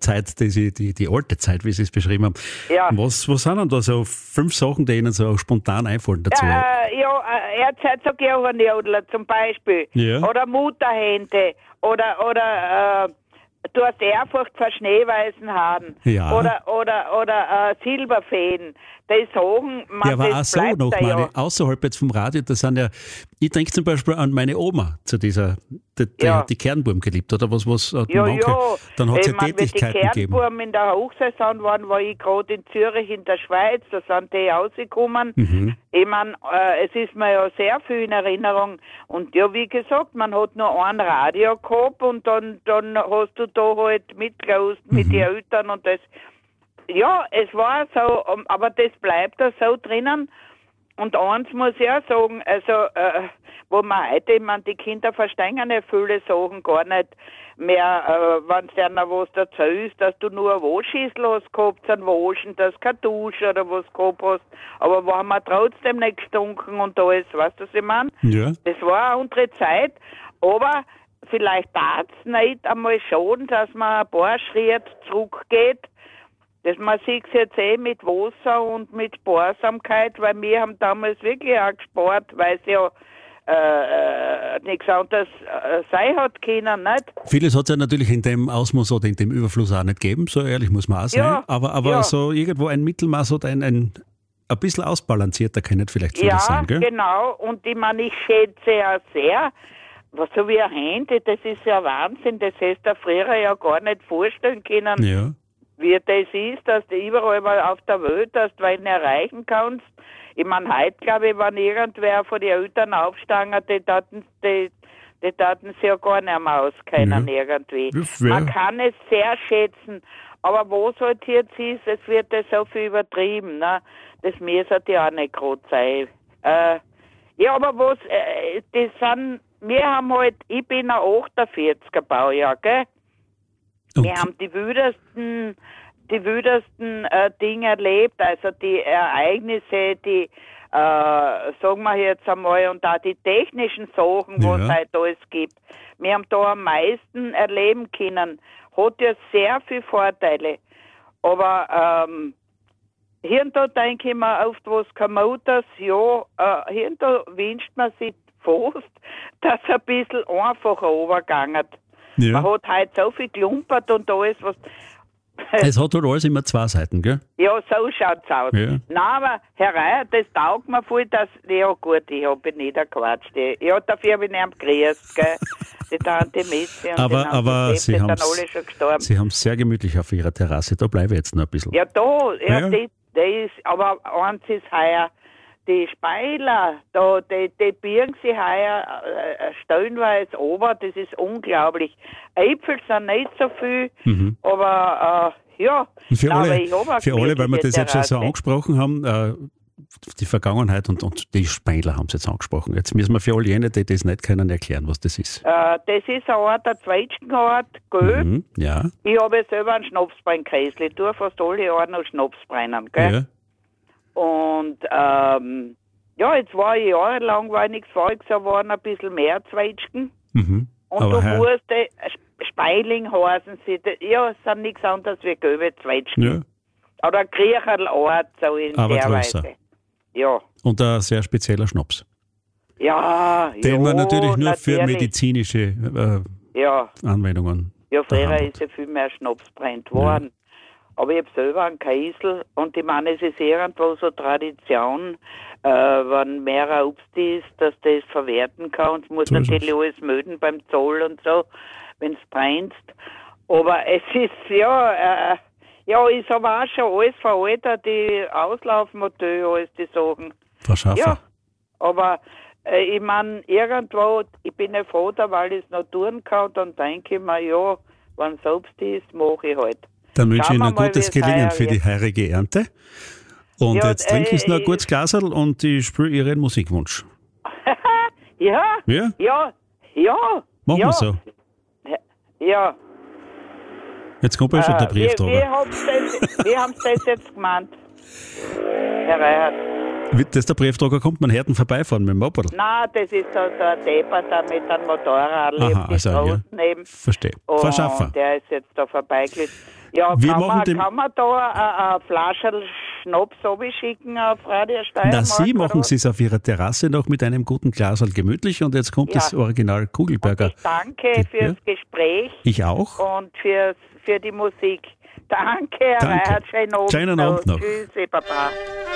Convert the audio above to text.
Zeit, die alte Zeit, wie Sie es beschrieben haben. Ja. Was sind denn da so 5 Sachen, die Ihnen so spontan einfallen dazu? Erzählt so Gerhardjodler zum Beispiel. Ja. Oder Mutterhände. Oder du hast Ehrfurcht vor schneeweißen Haaren. Ja. Oder Silberfäden. Die sagen, Ja, aber auch das so bleibt noch, da ja. meine, außerhalb jetzt vom Radio, das sind ja, ich denke zum Beispiel an meine Oma, zu dieser, die Kernburm geliebt, oder was hat manche, dann hat es ja Tätigkeiten gegeben. Die gegeben. Kernburm in der Hochsaison waren, war ich gerade in Zürich in der Schweiz, da sind die rausgekommen. Mhm. Ich meine, es ist mir ja sehr viel in Erinnerung. Und ja, wie gesagt, man hat nur ein Radio gehabt und dann hast du da halt mitgelost mit den Eltern und das. Ja, es war so, aber das bleibt da so drinnen. Und eins muss ich auch sagen, also, wo man heute, ich meine, die Kinder verstehen ja viele Sachen gar nicht mehr, wenn es denen was dazu ist, dass du nur eine Waschschüssel hast gehabt, zum Waschen, dass du keine Dusche oder was gehabt hast. Aber wenn man trotzdem nicht gestunken und alles, weißt du, was ich meine? Ja. Das war eine andere Zeit, aber vielleicht tat es nicht einmal schon, dass man ein paar Schritte zurückgeht. Man sieht es jetzt mit Wasser und mit Sparsamkeit, weil wir haben damals wirklich auch gespart, weil es ja nichts anderes sein hat können, nicht? Vieles hat es ja natürlich in dem Ausmaß oder in dem Überfluss auch nicht gegeben, so ehrlich muss man auch sein. Ja, aber so irgendwo ein Mittelmaß hat ein bisschen ausbalancierter kann nicht vielleicht vieles sein, gell? Ja, genau. Und ich meine, ich schätze ja sehr, was so wie ein Handy, das ist ja Wahnsinn, das hättest du früher ja gar nicht vorstellen können. Ja. Wie das ist, dass du überall mal auf der Welt, dass du einen erreichen kannst. Ich meine, heute, glaube ich, wenn irgendwer von den Eltern aufstangen, die taten sie ja gar nicht mehr auskennen irgendwie. Ja. Man kann es sehr schätzen, aber was halt jetzt ist, es wird ja so viel übertrieben, ne? Das müsste ja auch nicht gerade sein. Ja, aber was, das sind, wir haben halt, ich bin ein 48er Baujahr, gell? Wir haben die wüdesten Dinge erlebt, also die Ereignisse, die, sagen wir jetzt einmal, und auch die technischen Sachen, was es heute alles gibt. Wir haben da am meisten erleben können. Hat ja sehr viele Vorteile. Aber hier und da denke ich mir oft, was Kamotas, ja, hier und da wünscht man sich fast, dass es ein bisschen einfacher übergegangen. Ja. Man hat heute so viel gelumpert und alles, was... Es hat halt alles immer 2 Seiten, gell? Ja, so schaut's aus. Ja. Nein, aber Herr Reier, das taugt mir voll, dass... Ja gut, ich habe ihn nicht gequatscht. Ja, dafür habe ich ihn gegrüßt, gell? Die Tante Messi und aber Sie sind haben alle schon gestorben. Sie haben es sehr gemütlich auf Ihrer Terrasse, da bleibe ich jetzt noch ein bisschen. Ja, da, Ja. das ist... Aber eins ist heuer... Die Speiler, die birgen sich heuer stellenweise runter, das ist unglaublich. Äpfel sind nicht so viel, aber ja. Und für alle, weil weil wir das jetzt schon so angesprochen haben, die Vergangenheit und die Speiler haben Sie jetzt angesprochen. Jetzt müssen wir für alle jene, die das nicht können, erklären, was das ist. Das ist eine Art der Zwetschgenart, gelb. Ja. Ich habe selber einen Schnapsbrennkreisel. Ich tue fast alle Jahre noch Schnaps brennen, gell? Ja. Und jetzt war ich jahrelang, weil nichts voriges Jahr waren, ein bisschen mehr Zwetschgen. Und Aber du musst Speiling heißen sie. Ja, es sind nichts anderes wie gelbe Zwetschgen. Ja. Oder Griecherlart, so in Aber der größer. Weise. Ja. Und ein sehr spezieller Schnaps. Ja, Den man natürlich nur für natürlich. medizinische Anwendungen. Ja, früher behandelt. ist ja viel mehr Schnaps brennt worden. Aber ich habe selber einen Kreisel und ich meine, es ist irgendwo so Tradition, wenn mehr Obst ist, dass du das verwerten kannst. Muss natürlich alles melden beim Zoll und so, wenn es brennst. Aber es ist, ist aber auch schon alles veraltet, die Auslaufmodelle, alles die Sachen. Verschaffer. Ja, aber ich meine, irgendwo, ich bin ja froh, weil ich es noch tun kann, dann denke ich mir, ja, wenn es Obst ist, mache ich halt. Dann wünsche ich Ihnen Schauen ein wir mal, gutes wie es Gelingen heuer für die heurige Ernte. Und jetzt trinke ich noch ein gutes Glasl und ich spiele Ihren Musikwunsch. Ja? Ja? Ja. Machen wir so. Ja. Jetzt kommt ja schon der Briefträger. Wie haben Sie das jetzt gemeint, Herr Reichert? Dass der Briefträger kommt, man hört ihn vorbeifahren mit dem Mopedl. Nein, das ist so ein Depper da mit einem Motorrad. Aha, also ja. Neben. Verstehe. Und Verschaffer. der ist jetzt da vorbeigelegt. Ja, Wir kann man da eine Flasche Schnaps schicken auf Radio Steiermark? Na, Sie machen es auf Ihrer Terrasse noch mit einem guten Glas gemütlich und jetzt kommt das Original Kugelberger. Und ich danke fürs Gespräch. Ich auch. Und für die Musik. Danke. Schönen Abend noch. Tschüss, Papa.